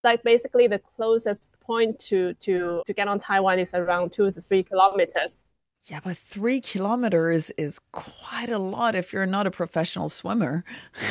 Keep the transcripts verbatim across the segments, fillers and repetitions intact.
like basically the closest point to to to get on Taiwan is around two to three kilometers. Yeah, but three kilometers is quite a lot if you're not a professional swimmer.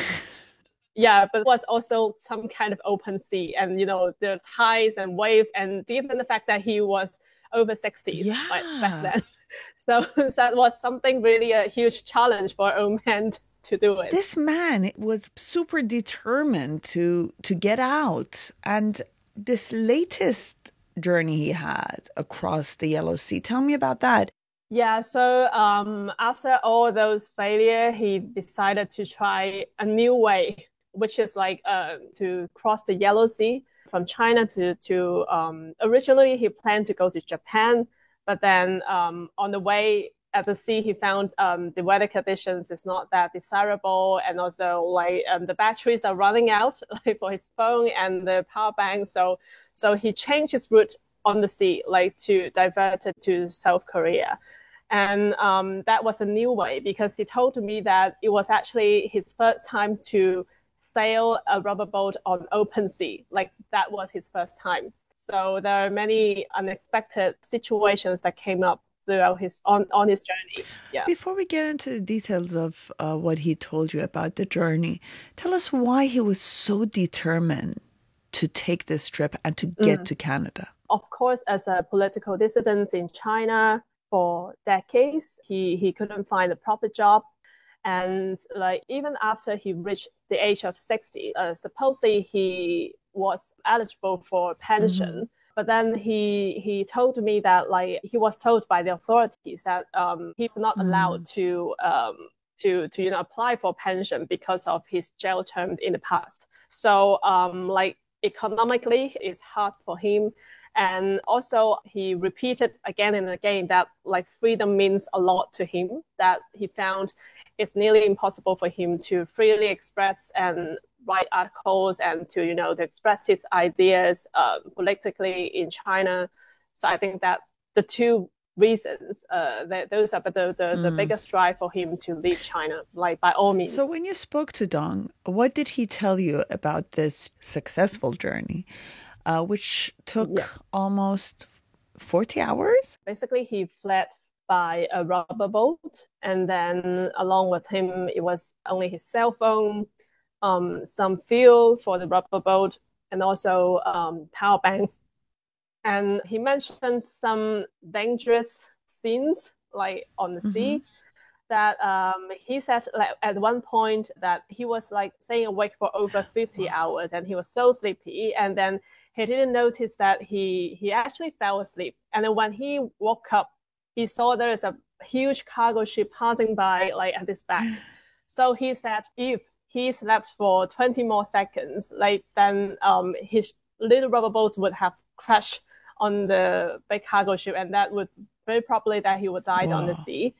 Yeah, but it was also some kind of open sea, and you know the tides and waves, and given the fact that he was over sixties like back Yeah. then, so that was something really a huge challenge for a man to do it. This man was super determined to to get out. And this latest journey he had across the Yellow Sea, tell me about that. Yeah, so um, after all those failure, he decided to try a new way, which is like uh, to cross the Yellow Sea from China to to um, originally he planned to go to Japan, but then um, on the way at the sea he found um, the weather conditions is not that desirable, and also like um, the batteries are running out like for his phone and the power bank. So so he changed his route on the sea, like to divert it to South Korea. And um, that was a new way because he told me that it was actually his first time to sail a rubber boat on open sea. Like that was his first time. So there are many unexpected situations that came up throughout his on, on his journey. Yeah. Before we get into the details of uh, what he told you about the journey, tell us why he was so determined to take this trip and to get Mm. to Canada. Of course, as a political dissident in China for decades, he, he couldn't find a proper job. And like even after he reached the age of sixty, uh, supposedly he was eligible for Hmm. pension. But then he he told me that like he was told by the authorities that um, he's not allowed Mm. to um, to to you know apply for pension because of his jail term in the past. So um, like economically, it's hard for him. And also, he repeated again and again that like freedom means a lot to him. That he found it's nearly impossible for him to freely express and write articles and to you know to express his ideas uh, politically in China. So I think that the two reasons uh, that those are the, the the Mm. biggest drive for him to leave China. Like by all So, means. when you spoke to Dong, what did he tell you about this successful journey, uh, which Yeah. took almost forty hours? Basically, he fled by a rubber boat, and then along with him, it was only his cell phone, um, some fuel for the rubber boat, and also um, power banks. And he mentioned some dangerous scenes, like on the Hmm. sea, that um, he said like at one point that he was like staying awake for over fifty Wow. hours and he was so sleepy, and then he didn't notice that he he actually fell asleep, and then when he woke up he saw there is a huge cargo ship passing by like at his back. So he said if he slept for twenty more seconds like then um his little rubber boat would have crashed on the big cargo ship, and that would very probably that he would die on the Wow. sea.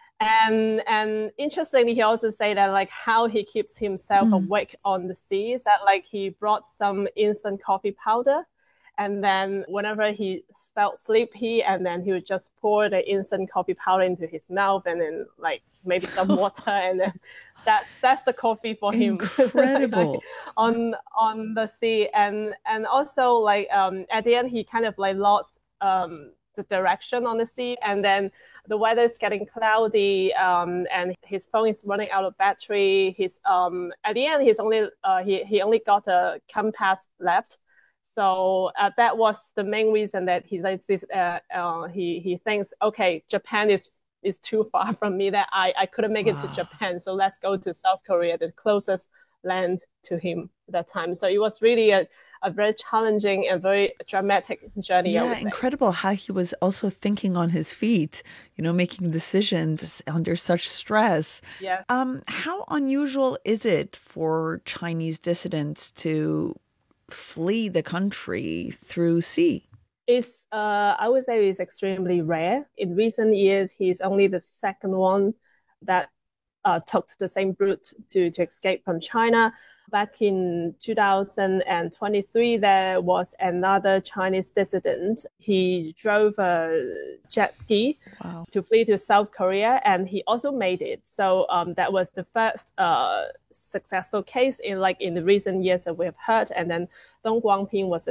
And and interestingly, he also said that like how he keeps himself Mm. awake on the sea is that like he brought some instant coffee powder, and then whenever he felt sleepy, and then he would just pour the instant coffee powder into his mouth, and then like maybe some water, and then that's that's the coffee for him Incredible. on on the sea. And and also like um at the end he kind of like lost um the direction on the sea, and then the weather is getting cloudy, um, and his phone is running out of battery. His um, at the end, he's only uh, he he only got a compass left. So uh, that was the main reason that he like this. Uh, uh, he he thinks, okay, Japan is is too far from me, that I I couldn't make it to Wow. Japan. So let's go to South Korea, the closest land to him at that time. So it was really a a very challenging and very dramatic journey, I Yeah, would say. incredible how he was also thinking on his feet, you know, making decisions under such stress. Yes. Um, how unusual is it for Chinese dissidents to flee the country through sea? It's uh I would say it's extremely rare. In recent years, he's only the second one that uh, took the same route to to escape from China. Back in two thousand twenty-three, there was another Chinese dissident. He drove a jet ski wow. to flee to South Korea, and he also made it. So um, that was the first uh, successful case in like in the recent years that we have heard. And then Dong Guangping was the